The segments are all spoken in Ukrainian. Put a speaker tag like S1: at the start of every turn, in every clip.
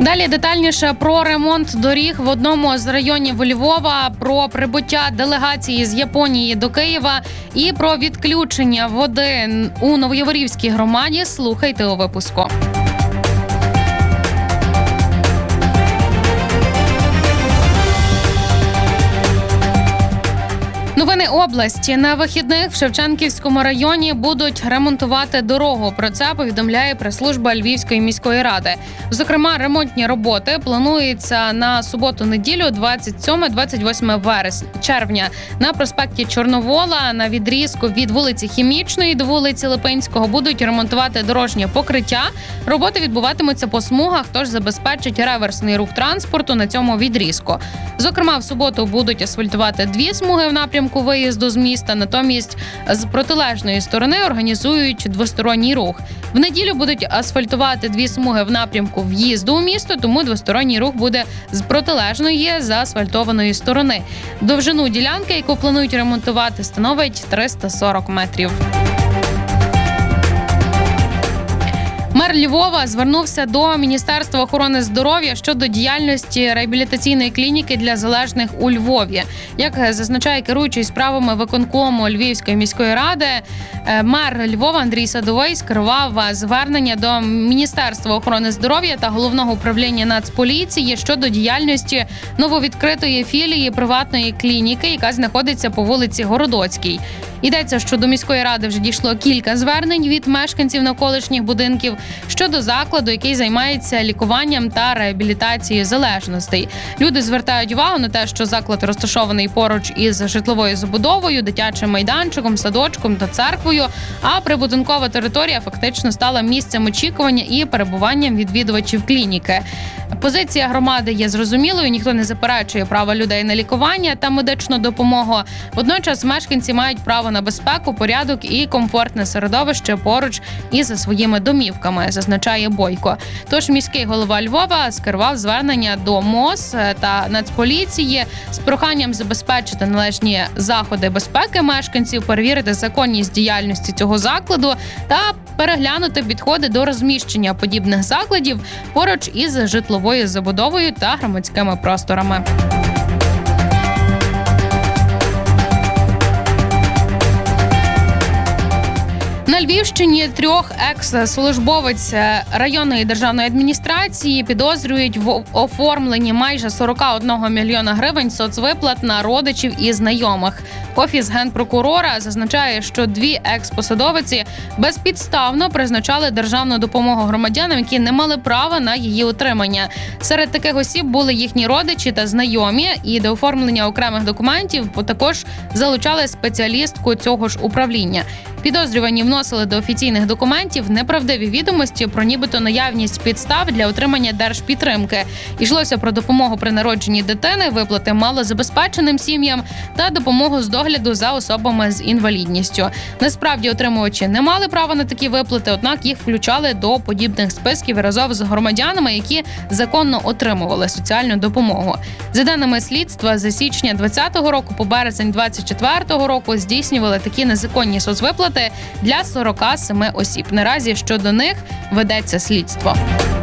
S1: Далі детальніше про ремонт доріг в одному з районів Львова, про прибуття делегації з Японії до Києва і про відключення води у Новояворівській громаді. Слухайте у випуску. Новини області. На вихідних в Шевченківському районі будуть ремонтувати дорогу. Про це повідомляє прес-служба Львівської міської ради. Зокрема, ремонтні роботи плануються на суботу-неділю 27-28 червня. На проспекті Чорновола на відрізку від вулиці Хімічної до вулиці Липинського будуть ремонтувати дорожнє покриття. Роботи відбуватимуться по смугах, тож забезпечить реверсний рух транспорту на цьому відрізку. Зокрема, в суботу будуть асфальтувати 2 смуги в напрямку виїзду з міста, натомість з протилежної сторони організують двосторонній рух. В неділю будуть асфальтувати 2 смуги в напрямку в'їзду у місто, тому двосторонній рух буде з протилежної заасфальтованої сторони. Довжину ділянки, яку планують ремонтувати, становить 340 метрів. Мер Львова звернувся до Міністерства охорони здоров'я щодо діяльності реабілітаційної клініки для залежних у Львові. Як зазначає керуючий справами виконкому Львівської міської ради, мер Львова Андрій Садовий скерував звернення до Міністерства охорони здоров'я та Головного управління Нацполіції щодо діяльності нововідкритої філії приватної клініки, яка знаходиться по вулиці Городоцькій. Йдеться, що до міської ради вже дійшло кілька звернень від мешканців навколишніх будинків щодо закладу, який займається лікуванням та реабілітацією залежностей. Люди звертають увагу на те, що заклад розташований поруч із житловою забудовою, дитячим майданчиком, садочком та церквою, а прибудинкова територія фактично стала місцем очікування і перебуванням відвідувачів клініки. Позиція громади є зрозумілою, ніхто не заперечує права людей на лікування та медичну допомогу. Водночас мешканці мають право на безпеку, порядок і комфортне середовище поруч із своїми домівками, зазначає Бойко. Тож міський голова Львова скерував звернення до МОЗ та Нацполіції з проханням забезпечити належні заходи безпеки мешканців, перевірити законність діяльності цього закладу та переглянути підходи до розміщення подібних закладів поруч із житловою забудовою та громадськими просторами. На Львівщині 3 екс-службовець районної державної адміністрації підозрюють в оформленні майже 41 мільйона гривень соцвиплат на родичів і знайомих. Офіс генпрокурора зазначає, що 2 екс-посадовиці безпідставно призначали державну допомогу громадянам, які не мали права на її отримання. Серед таких осіб були їхні родичі та знайомі, і до оформлення окремих документів також залучали спеціалістку цього ж управління. Підозрювані вносили до офіційних документів неправдиві відомості про нібито наявність підстав для отримання держпідтримки. Йшлося про допомогу при народженні дитини, виплати малозабезпеченим сім'ям та допомогу з догляду за особами з інвалідністю. Насправді отримувачі не мали права на такі виплати, однак їх включали до подібних списків разом з громадянами, які законно отримували соціальну допомогу. За даними слідства, за січня 2020 року по березень 2024 року здійснювали такі незаконні соцвиплати для 47 осіб. Наразі щодо них ведеться слідство.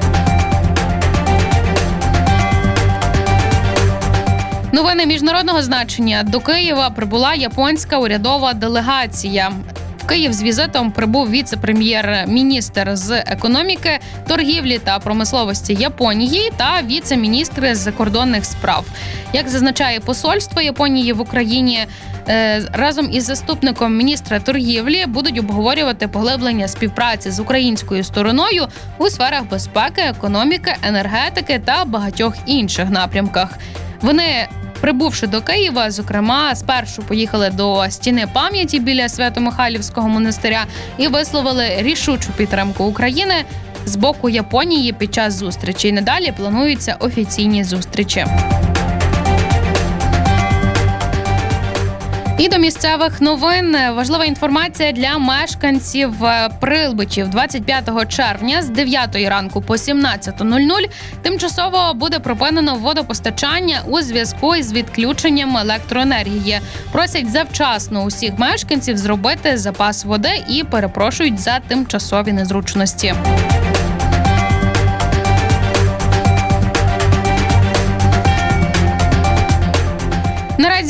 S1: Новини міжнародного значення. До Києва прибула японська урядова делегація. В Київ з візитом прибув віце-прем'єр-міністр з економіки, торгівлі та промисловості Японії та віце-міністр з закордонних справ. Як зазначає посольство Японії в Україні, разом із заступником міністра торгівлі будуть обговорювати поглиблення співпраці з українською стороною у сферах безпеки, економіки, енергетики та багатьох інших напрямках. Вони, прибувши до Києва, зокрема, спершу поїхали до стіни пам'яті біля Свято-Михайлівського монастиря і висловили рішучу підтримку України з боку Японії під час зустрічі. І надалі плануються офіційні зустрічі. І до місцевих новин. Важлива інформація для мешканців Прилбичів. 25 червня з 9 ранку по 17:00 тимчасово буде припинено водопостачання у зв'язку із відключенням електроенергії. Просять завчасно усіх мешканців зробити запас води і перепрошують за тимчасові незручності.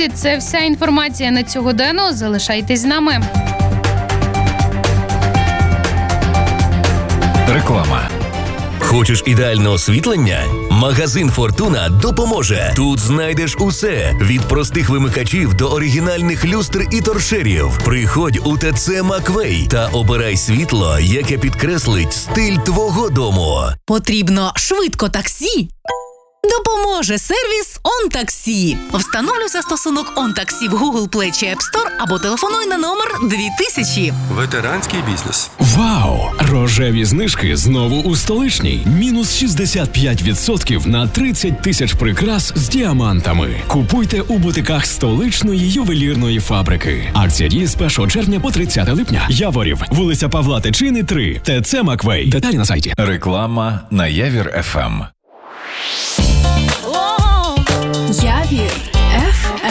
S1: Друзі, це вся інформація на цю годину. Залишайтесь з нами.
S2: Реклама.
S3: Хочеш ідеальне освітлення? Магазин «Фортуна» допоможе. Тут знайдеш усе – від простих вимикачів до оригінальних люстр і торшерів. Приходь у ТЦ «Маквей» та обирай світло, яке підкреслить стиль твого дому.
S4: Потрібно швидко таксі? Допоможе сервіс «ОнТаксі». Встановлюй застосунок «ОнТаксі» в Google Play чи App Store або телефонуй на номер 2000.
S5: Ветеранський бізнес.
S2: Вау! Рожеві знижки знову у столичній. Мінус 65% на 30 тисяч прикрас з діамантами. Купуйте у бутиках столичної ювелірної фабрики. Акція діє з 1 червня по 30 липня. Яворів, вулиця Павла Тичини, 3. ТЦ «Маквей». Деталі на сайті.
S6: Реклама на Явір ФМ.
S4: Явір